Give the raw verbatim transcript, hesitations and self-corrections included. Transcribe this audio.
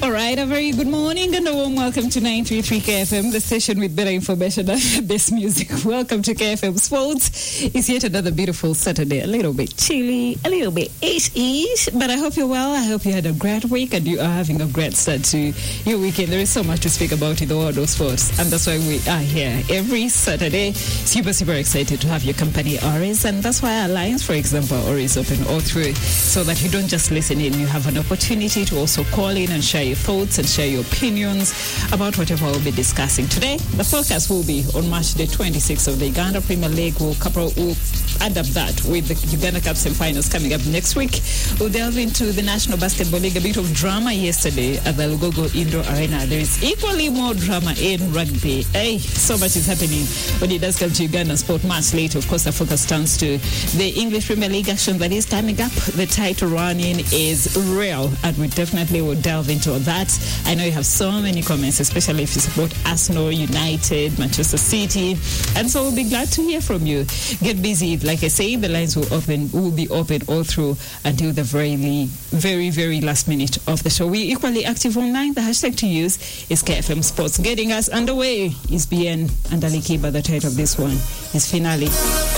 All right, a very good morning and a warm welcome to nine three three K F M, the station with better information and best music. Welcome to K F M Sports. It's yet another beautiful Saturday, a little bit chilly, a little bit ish-ish, but I hope you're well. I hope you had a great week and you are having a great start to your weekend. There is so much to speak about in the world of sports, and that's why we are here every Saturday. Super, super excited to have your company, Oris, and that's why our lines, for example, Oris open all through, so that you don't just listen in. You have an opportunity to also call in and share your thoughts and share your opinions about whatever we'll be discussing today. The focus will be on March the twenty-sixth of the Uganda Premier League. We'll, couple, we'll add up that with the Uganda Cup semi-finals coming up next week. We'll delve into the National Basketball League. A bit of drama yesterday at the Lugogo Indoor Arena. There is equally more drama in rugby. Hey, so much is happening when it does come to Uganda sport. Much later, of course, the focus turns to the English Premier League action that is coming up. The title running is real, and we definitely will delve into that. I know you have so many comments, especially if you support Arsenal, United, Manchester City, and so we'll be glad to hear from you. Get busy. Like I say, the lines will open will be open all through until the very, very, very last minute of the show. We're equally active online. The hashtag to use is K F M Sports. Getting us underway is B N and Ali Kiba. The title of this one is Finale.